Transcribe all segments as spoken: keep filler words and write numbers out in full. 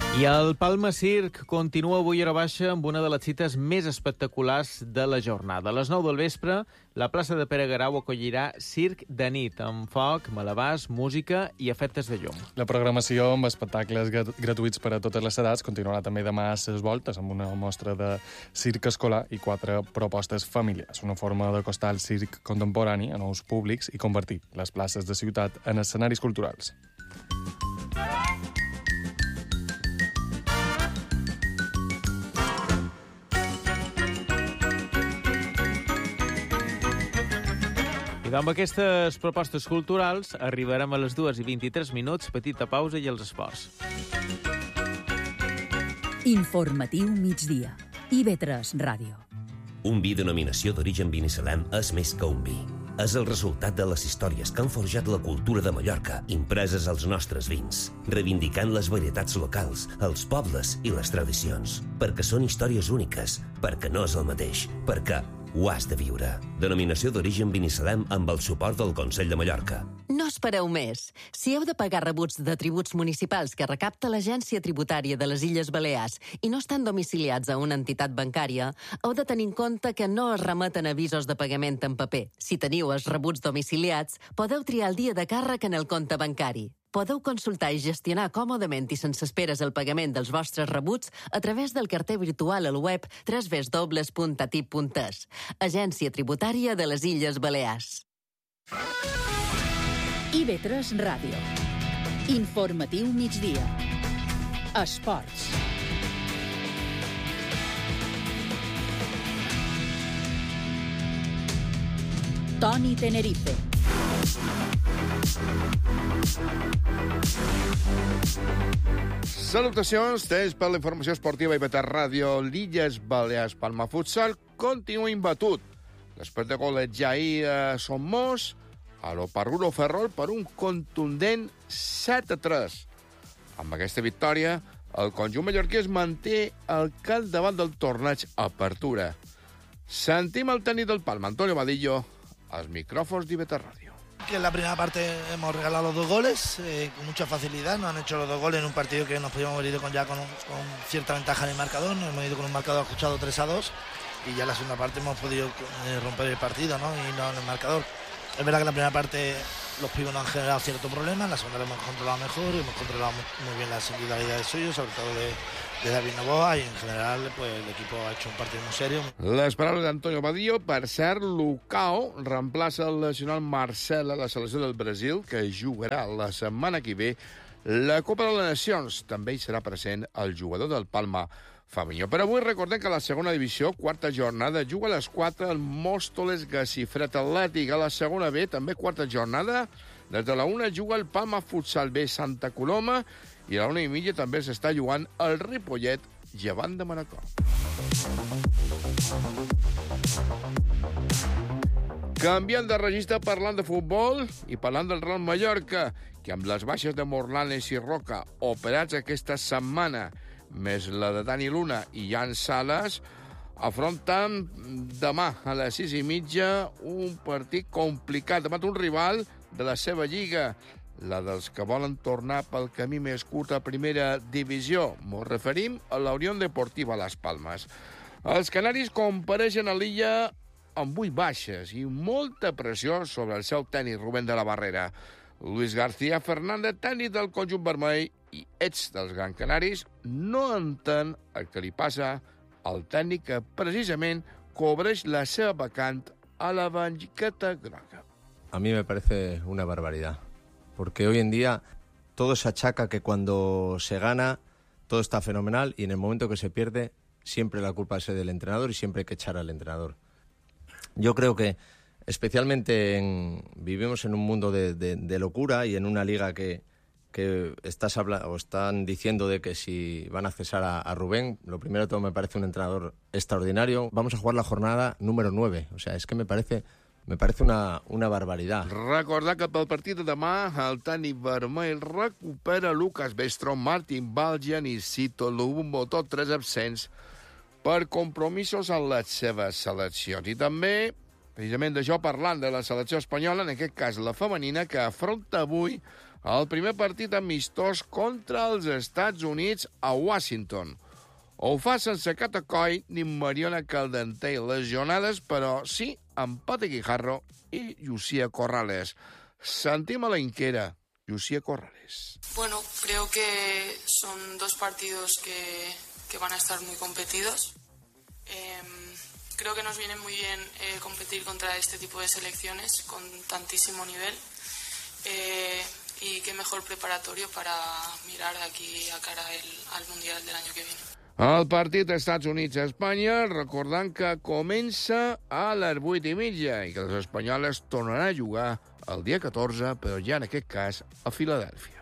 I el Palma Circ continua avui a hora baixa amb una de les cites més espectaculars de la jornada. A les nou del vespre, la plaça de Pere Garau acollirà Circ de nit, amb foc, malabars, música i efectes de llum. La programació amb espectacles gratuïts per a totes les edats continuarà també demà a ses voltes, amb una mostra de circ escolar i quatre propostes familiars. Una forma d'acostar el circ contemporani a nous públics i convertir les places de ciutat en escenaris culturals. I amb aquestes propostes culturals arribarem a les dues i vint-i-tres minuts, petita pausa i els esports. Informatiu migdia. I ve tres Ràdio. Un vi denominació d'origen Binissalem és més que un vi. És el resultat de les històries que han forjat la cultura de Mallorca, impreses als nostres vins, reivindicant les varietats locals, els pobles i les tradicions. Perquè són històries úniques, perquè no és el mateix, perquè ho has de viure. Denominació d'origen Binissalem amb el suport del Consell de Mallorca. No espereu més. Si heu de pagar rebuts de tributs municipals que recapta l'Agència Tributària de les Illes Balears i no estan domiciliats a una entitat bancària, heu de tenir en compte que no es remeten avisos de pagament en paper. Si teniu els rebuts domiciliats, podeu triar el dia de càrrec en el compte bancari. Podeu consultar i gestionar còmodament i sense esperes el pagament dels vostres rebuts a través del carter virtual al web w w w punt atip punt es. Agència Tributària de les Illes Balears. I ve tres Ràdio. Informatiu migdia. Esports. Toni Tenerife. Salutacions, temps per la informació esportiva i Beta Ràdio. L'Illes Balears Palma Futsal continua imbatut. Després de golejar ahir a Somos, a l'Oparrulo Ferrol per un contundent set a tres. Amb aquesta victòria, el conjunt mallorquí es manté al capdavant del torneig Apertura. Sentim el tècnic del Palma, Antonio Vadillo, als micrófonos de Beta Radio. Que en la primera parte hemos regalado los dos goles eh, con mucha facilidad. Nos han hecho los dos goles en un partido que nos podíamos haber ido con, ya con, con cierta ventaja en el marcador. Nos hemos ido con un marcador ajustado tres a dos y ya en la segunda parte hemos podido eh, romper el partido, ¿no? Y no en el marcador. Es verdad que en la primera parte los pibos nos han generado cierto problema, en la segunda lo hemos controlado mejor y hemos controlado muy bien las individualidades suyas, sobre todo de, de David Novoa, y en general pues, el equipo ha hecho un partido muy serio. Les paraules d'Antonio Badillo. Per cert, Lucao reemplaça el nacional Marcel a la selecció del Brasil, que jugarà la setmana que ve la Copa de les Nacions. També hi serà present el jugador del Palma, Fabinho. Per avui recordem que a la segona divisió, quarta jornada, juga a les quatre el Móstoles Gacifret Atlètic. A la segona B, també quarta jornada, des de la una juga el Palma Futsal B Santa Coloma i a la una i mitja també s'està jugant el Ripollet Llevant de Manacor. Canviant de registre, parlant de futbol i parlant del Real Mallorca, que amb les baixes de Morlanes i Roca operats aquesta setmana, més la de Dani Luna i Jan Sales, afronten demà a les sis i mitja un partit complicat davant un rival de la seva lliga, la dels que volen tornar pel camí més curt a primera divisió. Ens referim a la Unió Deportiva Las Palmas. Els canaris compareixen a l'illa amb vuit baixes i molta pressió sobre el seu tècnic Rubén de la Barrera. Luis García Fernández, tècnic del conjunt vermell i ets dels Gran Canaris, no entén el que li passa al tècnic que precisament cobreix la seva vacant a la banqueta groga. A mí me parece una barbaridad, porque hoy en día todo se achaca que cuando se gana todo está fenomenal y en el momento que se pierde siempre la culpa es del entrenador y siempre hay que echar al entrenador. Yo creo que especialmente en, vivimos en un mundo de, de, de locura y en una liga que, que estás habla, o están diciendo de que si van a cesar a, a Rubén, lo primero de todo me parece un entrenador extraordinario. Vamos a jugar la jornada número nueve, o sea, es que me parece... Me parece una, una barbaridad. Recordar que pel partit de demà el tècnic vermell recupera Lucas Bestro, Martin Baljan i Cito Lubumbo, tots tres absents per compromisos en les seves seleccions. I també, precisament d'això, parlant de la selecció espanyola, en aquest cas la femenina, que afronta avui el primer partit amistós contra els Estats Units a Washington. Ho fa sense Catacoy ni Mariona Caldentey lesionades, però sí amb Pate Guijarro i Llucia Corrales. Sentim a la inquera, Llucia Corrales. Bueno, creo que son dos partidos que, que van a estar muy competidos. Eh, creo que nos viene muy bien eh, competir contra este tipo de selecciones con tantísimo nivel. Eh, y qué mejor preparatorio para mirar de aquí a cara el, al Mundial del año que viene. El partit Estats Units-Espanya, recordant que comença a les vuit i mitja i que les espanyoles tornaran a jugar el dia catorze, però ja en aquest cas a Filadèlfia.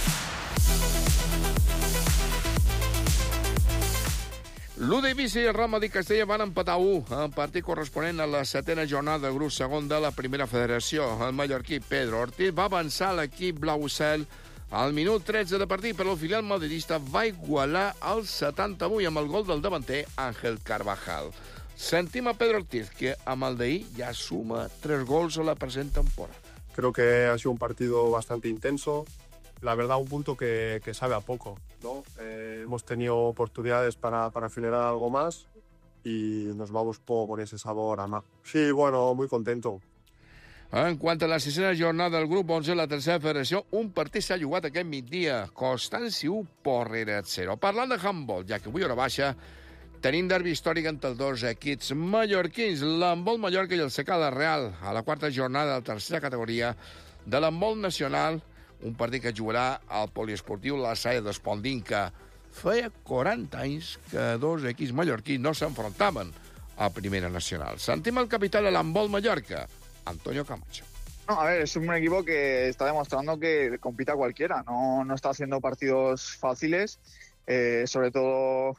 L'U D Ibiza i el Real Madrid Castella van empatar u en partit corresponent a la setena jornada del grup segon de la primera federació. El mallorquí Pedro Ortiz va avançar l'equip blau-cel al minut tretze de partit, però el filial madridista va igualar el setanta-vuit amb el gol del davanter Ángel Carvajal. Sentim a Pedro Ortiz, que amb el d'ahir ja suma tres gols a la present temporada. Creo que ha sido un partido bastante intenso. La verdad, un punto que, que sabe a poco, ¿no? Eh, hemos tenido oportunidades para, para acelerar algo más y nos vamos poco con ese sabor amargo. Sí, bueno, muy contento. En quant a la sisena jornada del grup onze, la tercera federació, un partit s'ha jugat aquest migdia. Constanci u, Porrera zero. Parlant de handball, ja que avui hora baixa, tenim derbi històric entre els dos equips mallorquins, l'handbol Mallorca i el Secada Real, a la quarta jornada de la tercera categoria de l'handbol nacional, un partit que jugarà al poliesportiu La Salle d'Espondín, que feia quaranta anys que dos equips mallorquins no s'enfrontaven a Primera Nacional. Sentim el capità de l'handbol Mallorca, Antonio Camacho. No, a ver, es un equipo que está demostrando que compite a cualquiera, no, no está haciendo partidos fáciles, eh, sobre todo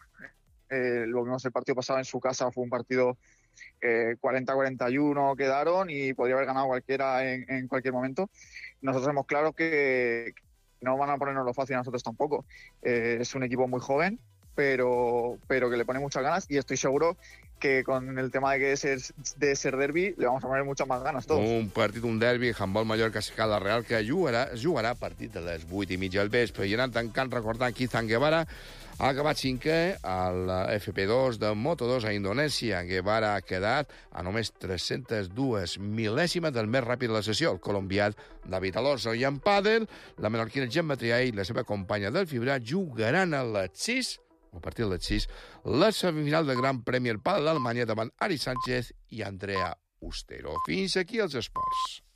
eh, lo vimos el partido pasado en su casa, fue un partido eh, cuarenta a cuarenta y uno quedaron y podría haber ganado cualquiera en, en cualquier momento. Nosotros tenemos claro que no van a ponernos lo fácil a nosotros tampoco. Eh, es un equipo muy joven, pero, pero que le pone muchas ganas y estoy seguro que con el tema de que es de ser derbi le vamos a poner muchas más ganas todos. Un partit, un derbi, handbol Mallorca Secada Real, que jugarà, jugarà a partir de les vuit i mitja del vespre. I anant tancant, recordant que Izan Guevara ha acabat cinquè a la F P dos de Moto dos a Indonèsia. Guevara ha quedat a només tres-centes dues mil·lèsimes del més ràpid de la sessió, el colombià David Alonso. I en pàdel, la menorquina Gemma Triay i la seva companya del Fibra jugaran a les sis, a partir de les sis, la semifinal del Gran Premi al Pàdel d'Alemanya davant Ari Sánchez i Andrea Ustero. Fins aquí els esports.